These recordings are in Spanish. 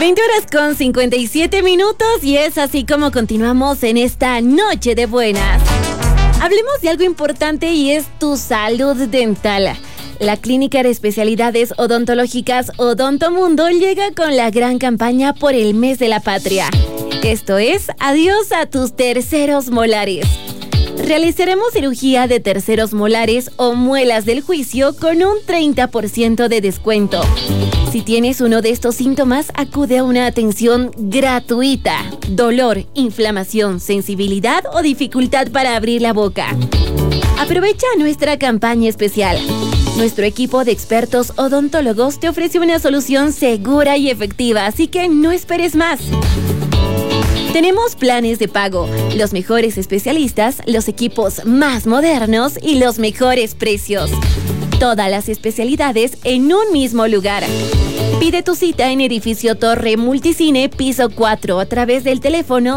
20 horas con 57 minutos y es así como continuamos en esta noche de buenas. Hablemos de algo importante y es tu salud dental. La Clínica de Especialidades Odontológicas Odontomundo llega con la gran campaña por el mes de la patria. Esto es, adiós a tus terceros molares. Realizaremos cirugía de terceros molares o muelas del juicio con un 30% de descuento. Si tienes uno de estos síntomas, acude a una atención gratuita. Dolor, inflamación, sensibilidad o dificultad para abrir la boca. Aprovecha nuestra campaña especial. Nuestro equipo de expertos odontólogos te ofrece una solución segura y efectiva, así que no esperes más. Tenemos planes de pago, los mejores especialistas, los equipos más modernos y los mejores precios. Todas las especialidades en un mismo lugar. Pide tu cita en Edificio Torre Multicine, piso 4, a través del teléfono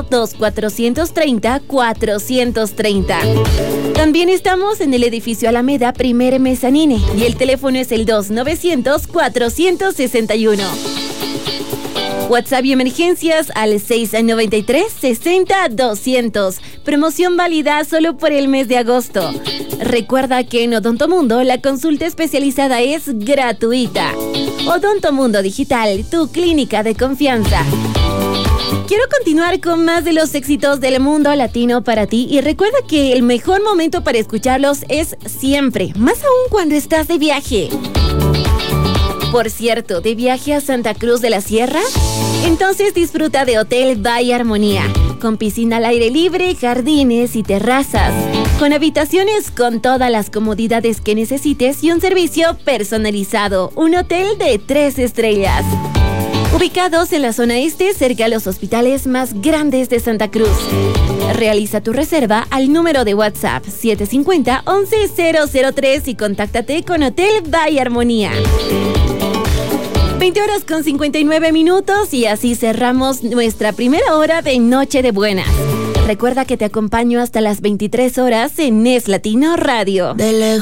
2430-430. También estamos en el Edificio Alameda, primer mezanine, y el teléfono es el 2900-461. WhatsApp y emergencias al 693-60-200. Promoción válida solo por el mes de agosto. Recuerda que en Odontomundo la consulta especializada es gratuita. Odontomundo Digital, tu clínica de confianza. Quiero continuar con más de los éxitos del mundo latino para ti y recuerda que el mejor momento para escucharlos es siempre, más aún cuando estás de viaje. Por cierto, ¿de viaje a Santa Cruz de la Sierra? Entonces disfruta de Hotel Bay Armonía, con piscina al aire libre, jardines y terrazas, con habitaciones con todas las comodidades que necesites y un servicio personalizado, un hotel de 3 estrellas. Ubicados en la zona este, cerca a los hospitales más grandes de Santa Cruz. Realiza tu reserva al número de WhatsApp 750-11003 y contáctate con Hotel Bay Armonía. 20 horas con 59 minutos y así cerramos nuestra primera hora de Noche de Buenas. Recuerda que te acompaño hasta las 23 horas en Es Latino Radio.